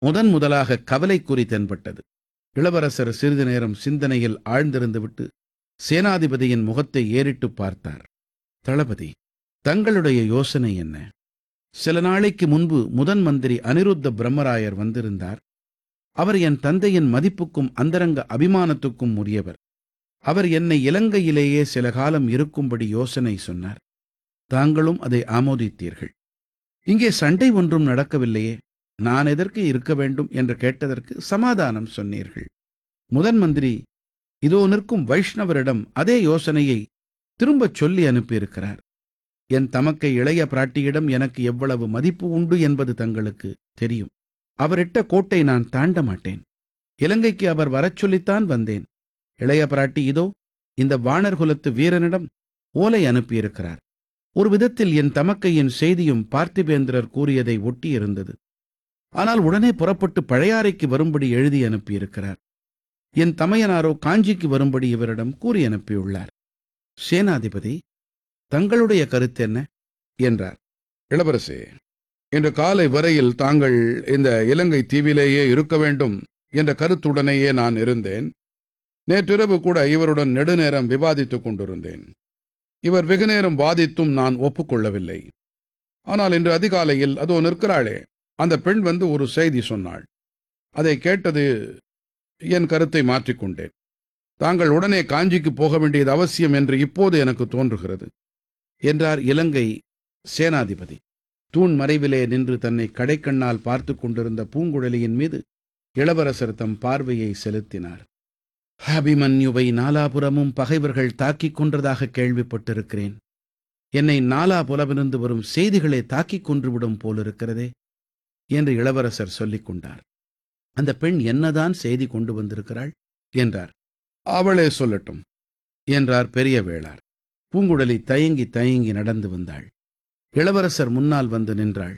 முதலாக கவலைக்குறி தென்பட்டது. இளவரசர் சிறிது நேரம் சிந்தனையில் ஆழ்ந்திருந்துவிட்டு சேனாதிபதியின் முகத்தை ஏறிட்டுப் பார்த்தார். தளபதி, தங்களுடைய யோசனை என்ன? சில நாளைக்கு முன்பு மந்திரி அனிருத்த பிரம்மராயர் வந்திருந்தார். அவர் என் தந்தையின் மதிப்புக்கும் அந்தரங்க அபிமானத்துக்கும் உரியவர். அவர் என்னை இலங்கையிலேயே சில காலம் இருக்கும்படி யோசனை சொன்னார். தாங்களும் அதை ஆமோதித்தீர்கள். இங்கே சண்டை ஒன்றும் நடக்கவில்லையே, நான் எதற்கு இருக்க வேண்டும் என்று கேட்டதற்கு சமாதானம் சொன்னீர்கள். மந்திரி இதோ நிற்கும் வைஷ்ணவரிடம் அதே யோசனையை திரும்பச் சொல்லி அனுப்பியிருக்கிறார். என் தமக்கை இளைய பிராட்டியிடம் எனக்கு எவ்வளவு மதிப்பு உண்டு என்பது தங்களுக்கு தெரியும். அவரிட்ட கோட்டை நான் தாண்ட மாட்டேன். இலங்கைக்கு அவர் வரச் சொல்லித்தான் வந்தேன். இளைய பிராட்டி இதோ இந்த வாணர் குலத்து வீரனிடம் ஓலை அனுப்பியிருக்கிறார். ஒரு விதத்தில் என் தமக்கையின் செய்தியும் பார்த்திபேந்திரர் கூறியதை ஒட்டியிருந்தது. ஆனால் உடனே புறப்பட்டு பழையாறைக்கு வரும்படி எழுதி அனுப்பியிருக்கிறார். என் தமையனாரோ காஞ்சிக்கு வரும்படி இவரிடம் கூறி அனுப்பியுள்ளார். சேனாதிபதி, தங்களுடைய கருத்து என்ன என்றார். இளவரசே, இன்று காலை வரையில் தாங்கள் இந்த இலங்கை தீவிலேயே இருக்க வேண்டும் என்ற கருத்துடனேயே நான் இருந்தேன். நேற்றிரவு கூட இவருடன் நெடுநேரம் விவாதித்துக் கொண்டிருந்தேன். இவர் வெகுநேரம் வாதித்தும் நான் ஒப்புக்கொள்ளவில்லை. ஆனால் இன்று அதிகாலையில் அதோ நிற்கிறாளே அந்த பெண் வந்து ஒரு செய்தி சொன்னாள். அதை கேட்டது என் கருத்தை மாற்றிக்கொண்டேன். தாங்கள் உடனே காஞ்சிக்கு போக வேண்டியது அவசியம் என்று இப்போது எனக்கு தோன்றுகிறது என்றார் இலங்கை சேனாதிபதி. தூண் மறைவிலே நின்று தன்னை கடைக்கண்ணால் பார்த்து கொண்டிருந்த பூங்குழலியின் மீது இளவரசர் தம் பார்வையை செலுத்தினார். அபிமன்யுவை நாலாபுறமும் பகைவர்கள் தாக்கிக் கொன்றதாக கேள்விப்பட்டிருக்கிறேன். என்னை நாலாபுலமிருந்து வரும் செய்திகளே தாக்கிக் கொன்றுவிடும் போலிருக்கிறதே என்று இளவரசர் சொல்லிக் கொண்டார். அந்த பெண் என்னதான் செய்தி கொண்டு வந்திருக்கிறாள் என்றார். அவளே சொல்லட்டும் என்றார் பெரிய வேளார். பூங்குழலி தயங்கி தயங்கி நடந்து வந்தாள். இளவரசர் முன்னால் வந்து நின்றாள்.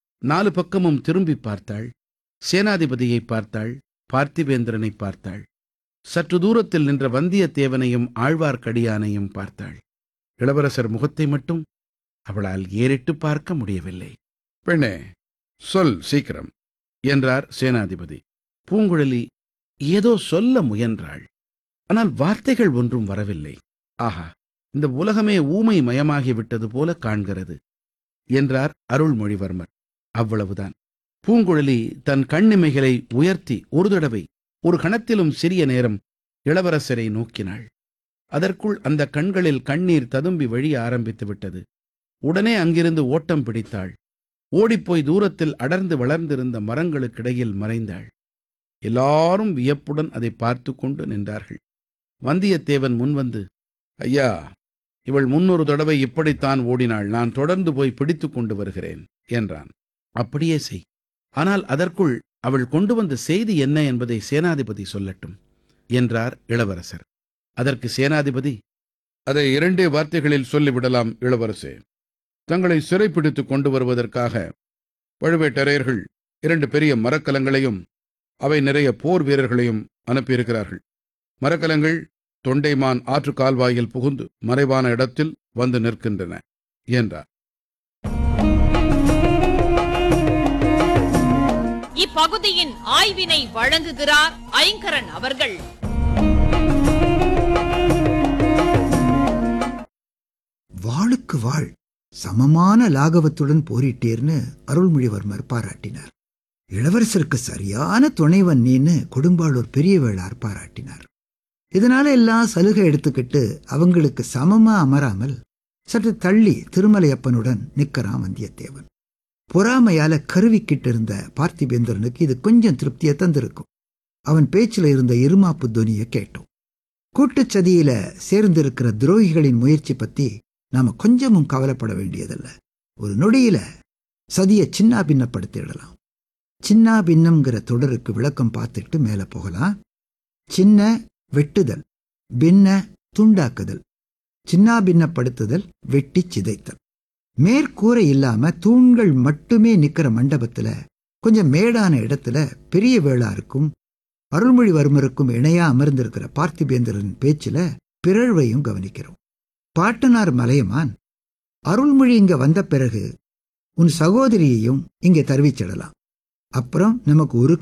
4 பக்கமும் திரும்பி பார்த்தாள். சேனாதிபதியை பார்த்தாள், பார்த்திபேந்திரனை பார்த்தாள். சற்று தூரத்தில் நின்ற வந்தியத்தேவனையும் ஆழ்வார்க்கடியானையும் பார்த்தாள். இளவரசர் முகத்தை மட்டும் அவளால் ஏறிட்டு பார்க்க முடியவில்லை. பெண்ணே, சொல் சீக்கிரம் என்றார் சேனாதிபதி. பூங்குழலி ஏதோ சொல்ல முயன்றாள். ஆனால் வார்த்தைகள் ஒன்றும் வரவில்லை. ஆஹா, இந்த உலகமே ஊமை மயமாகிவிட்டது போல காண்கிறது என்றார் அருள்மொழிவர்மர். அவ்வளவுதான். பூங்குழலி தன் கண்ணிமைகளை உயர்த்தி ஒரு தடவை, ஒரு கணத்திலும் சிறிய நேரம் இளவரசரை நோக்கினாள். அதற்குள் அந்த கண்களில் கண்ணீர் ததும்பி வழிய ஆரம்பித்து விட்டது. உடனே அங்கிருந்து ஓட்டம் பிடித்தாள். ஓடிப்போய் தூரத்தில் அடர்ந்து வளர்ந்திருந்த மரங்களுக்கிடையில் மறைந்தாள். எல்லாரும் வியப்புடன் அதை பார்த்து கொண்டு நின்றார்கள். வந்தியத்தேவன் முன்வந்து, ஐயா, இவள் முன்னொரு தடவை இப்படித்தான் ஓடினாள். நான் தொடர்ந்து போய் பிடித்து கொண்டு வருகிறேன் என்றான். அப்படியே செய். ஆனால் அதற்குள் அவள் கொண்டு வந்த செய்தி என்ன என்பதை சேனாதிபதி சொல்லட்டும் என்றார் இளவரசர். அதற்கு சேனாதிபதி, அதை 2 வார்த்தைகளில் சொல்லிவிடலாம் இளவரசே. தங்களை சிறைப்பிடித்துக் கொண்டு வருவதற்காக பழுவேட்டரையர்கள் 2 பெரிய மரக்கலங்களையும் அவை நிறைய போர் வீரர்களையும் அனுப்பியிருக்கிறார்கள். மரக்கலங்கள் தொண்டைமான் ஆற்று கால்வாயில் புகுந்து மறைவான இடத்தில் வந்து நிற்கின்றன என்றார். இப்பகுதியின் ஆய்வினை வழங்குகிறார் ஐங்கரன் அவர்கள். வாளுக்கு வாழ் சமமான லாகவத்துடன் போரிட்டீர்னு அருள்மொழிவர்மர் பாராட்டினார். இளவரசருக்கு சரியான துணைவன் நீன்னு கொடும்பாளூர் பெரிய வேளார் பாராட்டினார். இதனால எல்லாம் சலுகை எடுத்துக்கிட்டு அவங்களுக்கு சமமா அமராமல் சற்று தள்ளி திருமலையப்பனுடன் நிற்கிறான் வந்தியத்தேவன். பொறாமையால கருவிக்கிட்டு இருந்த பார்த்திபேந்திரனுக்கு இது கொஞ்சம் திருப்தியை தந்திருக்கும். அவன் பேச்சில் இருந்த இருமாப்பு துவனியை கேட்டோம். கூட்டுச்சதியில சேர்ந்திருக்கிற துரோகிகளின் முயற்சி பத்தி நாம கொஞ்சமும் கவலைப்பட வேண்டியதில்லை. ஒரு நொடியில சதியை சின்னா பின்னப்படுத்திடலாம். சின்னா பின்னம்ங்கிற தொடருக்கு விளக்கம் பார்த்துட்டு மேல போகலாம். சின்ன வெட்டுதல், பின்ன துண்டாக்குதல், சின்னா பின்னப்படுத்துதல், வெட்டி சிதைத்தல். மேற்கூரை இல்லாம தூண்கள் மட்டுமே நிக்கிற மண்டபத்துல கொஞ்சம் மேடான இடத்துல பெரிய வேளாருக்கும் அருள்மொழிவர்மருக்கும் இணையா அமர்ந்திருக்கிற பார்த்திபேந்திரன் பேச்சுல பிறழ்வையும் கவனிக்கிறோம். பாட்டனார் மலையமான், அருள்மொழி இங்க வந்த பிறகு உன் சகோதரியையும் இங்கே தருவிச்சிடலாம். அப்புறம் நமக்கு ஒரு